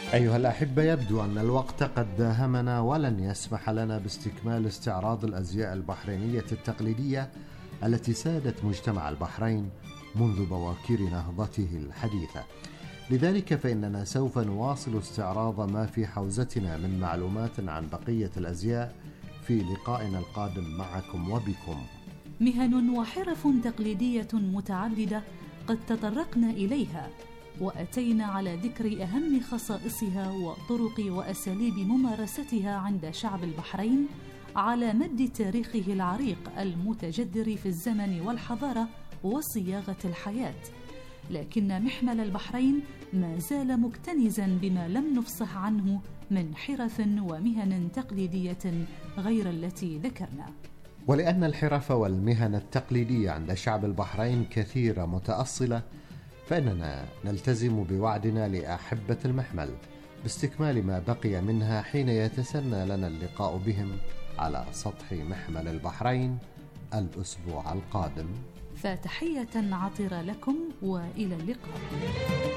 أيها الأحبة، يبدو أن الوقت قد داهمنا ولن يسمح لنا باستكمال استعراض الأزياء البحرينية التقليدية التي سادت مجتمع البحرين منذ بواكير نهضته الحديثة. لذلك فإننا سوف نواصل استعراض ما في حوزتنا من معلومات عن بقية الأزياء في لقائنا القادم معكم وبكم. مهن وحرف تقليدية متعددة قد تطرقنا إليها، وأتينا على ذكر أهم خصائصها وطرق وأساليب ممارستها عند شعب البحرين على مد تاريخه العريق المتجذر في الزمن والحضارة وصياغة الحياة. لكن محمل البحرين ما زال مكتنزا بما لم نفصح عنه من حرف ومهن تقليدية غير التي ذكرنا. ولأن الحرف والمهن التقليدية عند شعب البحرين كثيرة متأصلة، فإننا نلتزم بوعدنا لأحبة المحمل باستكمال ما بقي منها حين يتسنى لنا اللقاء بهم على سطح محمل البحرين الأسبوع القادم. فتحية عطرة لكم وإلى اللقاء.